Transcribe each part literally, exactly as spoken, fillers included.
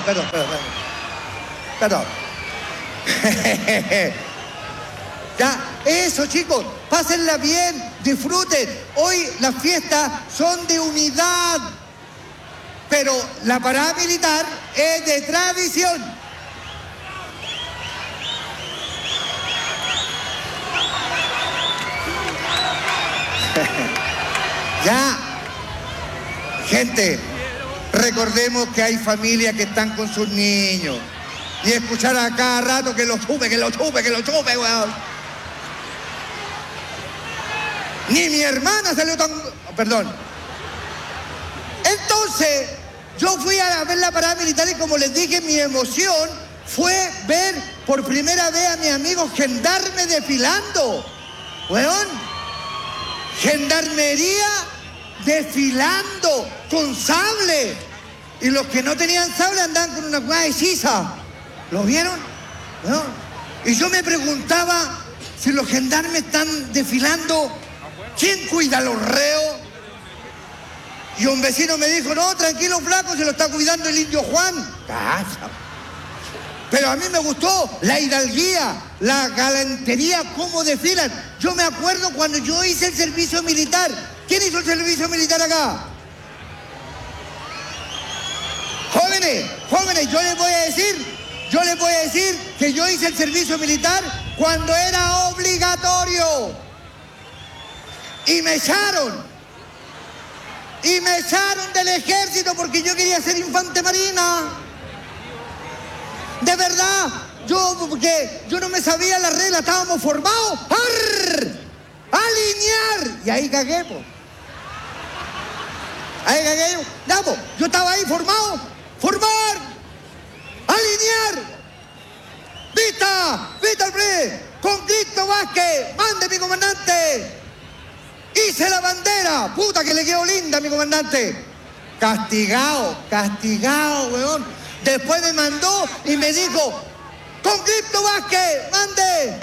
perdón, perdón. Perdón. Ya, eso, chicos, pásenla bien, disfruten. Hoy las fiestas son de unidad, pero la parada militar es de tradición. Ya, gente, recordemos que hay familias que están con sus niños y escuchar a cada rato que lo chupe, que lo chupe, que lo chupe, weón. Ni mi hermana salió tan... Perdón. Entonces, yo fui a ver la parada militar y como les dije, mi emoción fue ver por primera vez a mis amigos gendarmes desfilando. Weón, gendarmería desfilando con sable. Y los que no tenían sable andaban con una cueva de sisa. ¿Lo vieron? ¿No? Y yo me preguntaba si los gendarmes están desfilando, ¿quién cuida a los reos? Y un vecino me dijo, no, tranquilo, flaco, se lo está cuidando el indio Juan. Casa. Pero a mí me gustó la hidalguía, la galantería, cómo desfilan. Yo me acuerdo cuando yo hice el servicio militar. ¿Quién hizo el servicio militar acá? Jóvenes, jóvenes, yo les voy a decir, yo les voy a decir que yo hice el servicio militar cuando era obligatorio. Y me echaron. Y me echaron del ejército porque yo quería ser infante marina. De verdad, yo, porque yo no me sabía las reglas, estábamos formados. ¡Arr! ¡Alinear! Y ahí cagué, po. Ahí cagué yo. Ya, po. Yo estaba ahí formado. ¡Formar! ¡Alinear! ¡Vista! ¡Vista al pre! ¡Con Cristo Vázquez! ¡Mande, mi comandante! ¡Hice la bandera! ¡Puta que le quedó linda, mi comandante! Castigado, castigado, weón. Después me mandó y me dijo, ¡con Cristo Vázquez! ¡Mande!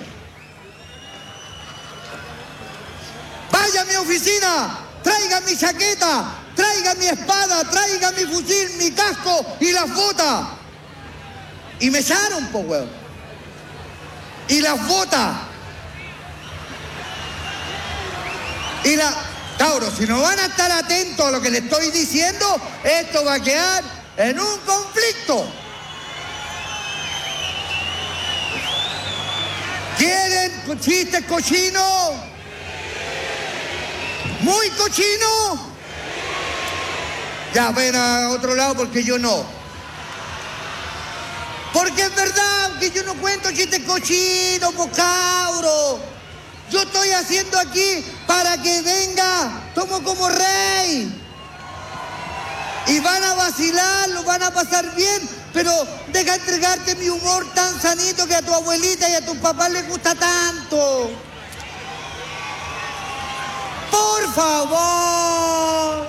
¡Vaya a mi oficina! ¡Traiga mi chaqueta! ¡Traiga mi espada! ¡Traiga mi fusil, mi casco y las botas! Y me echaron, po, weón. Y las botas. Y la... Cabros, si no van a estar atentos a lo que les estoy diciendo, esto va a quedar en un conflicto. ¿Quieren chistes cochinos? ¿Muy cochinos? Ya, ven a otro lado porque yo no. Porque es verdad que yo no cuento chistes cochinos, po, cabros. Yo estoy haciendo aquí para que venga, tomo como rey. Y van a vacilar, lo van a pasar bien, pero deja entregarte mi humor tan sanito que a tu abuelita y a tus papás les gusta tanto. Por favor.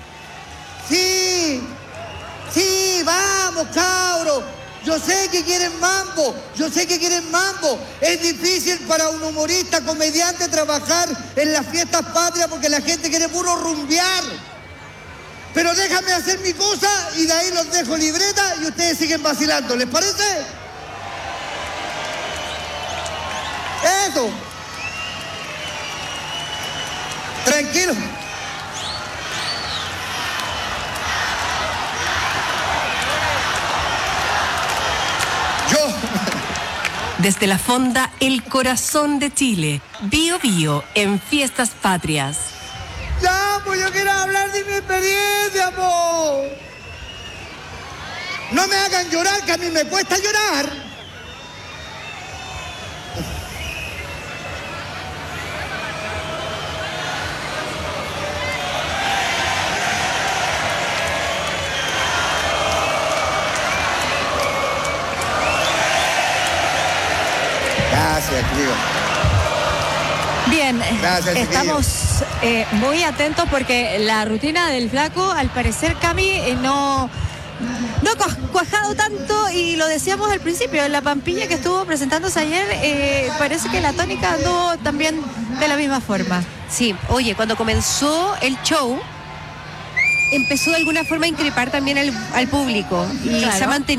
Sí, sí, vamos, cabros. Yo sé que quieren mambo, yo sé que quieren mambo. Es difícil para un humorista, comediante, trabajar en las fiestas patrias porque la gente quiere puro rumbear. Pero déjame hacer mi cosa y de ahí los dejo libreta y ustedes siguen vacilando. ¿Les parece? Eso. Tranquilo. Yo. Desde la fonda El Corazón de Chile, Bío Bío en Fiestas Patrias. Ya, pues yo quiero hablar de mi experiencia, po. No me hagan llorar, que a mí me cuesta llorar. Gracias, querido. Bien, Gracias, estamos eh, muy atentos porque la rutina del flaco, al parecer, Cami, eh, no, no ha cuajado tanto y lo decíamos al principio, en la Pampilla que estuvo presentándose ayer, eh, parece que la tónica anduvo también de la misma forma. Sí, oye, cuando comenzó el show, empezó de alguna forma a increpar también al, al público y Claro. se ha mantenido